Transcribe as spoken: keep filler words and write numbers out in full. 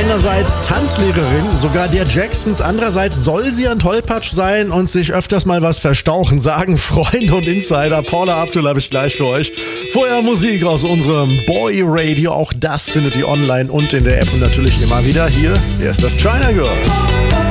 einerseits Tanzlehrerin, sogar der Jacksons, andererseits soll sie ein Tollpatsch sein und sich öfters mal was verstauchen, sagen Freunde und Insider. Paula Abdul habe ich gleich für euch. Vorher Musik aus unserem Boy Radio, auch das findet ihr online und in der App und natürlich immer wieder hier. Hier ist das China Girl.